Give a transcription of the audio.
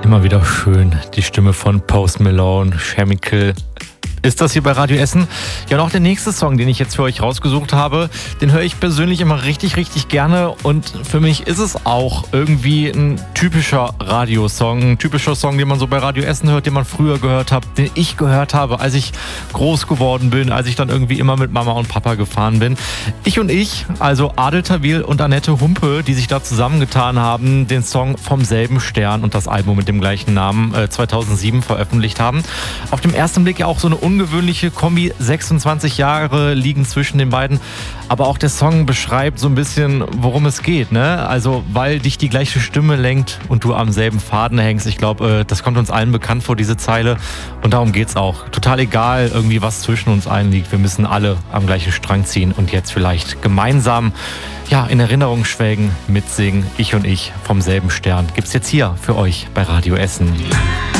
Immer wieder schön, die Stimme von Post Malone, Chemical. Ist das hier bei Radio Essen? Ja, und auch der nächste Song, den ich jetzt für euch rausgesucht habe, den höre ich persönlich immer richtig, richtig gerne. Und für mich ist es auch irgendwie ein typischer Radiosong, ein typischer Song, den man so bei Radio Essen hört, den man früher gehört hat, den ich gehört habe, als ich groß geworden bin, als ich dann irgendwie immer mit Mama und Papa gefahren bin. Ich und ich, also Adel Tawil und Annette Humpe, die sich da zusammengetan haben, den Song Vom selben Stern und das Album mit dem gleichen Namen 2007 veröffentlicht haben. Auf den ersten Blick ja auch so eine ungewöhnliche Kombi, 26 Jahre liegen zwischen den beiden, aber auch der Song beschreibt so ein bisschen, worum es geht, ne? Also, weil dich die gleiche Stimme lenkt und du am selben Faden hängst. Ich glaube, das kommt uns allen bekannt vor, diese Zeile, und darum geht's auch. Total egal, irgendwie was zwischen uns allen liegt. Wir müssen alle am gleichen Strang ziehen und jetzt vielleicht gemeinsam in Erinnerung schwelgen, mitsingen. Ich und ich vom selben Stern gibt's jetzt hier für euch bei Radio Essen.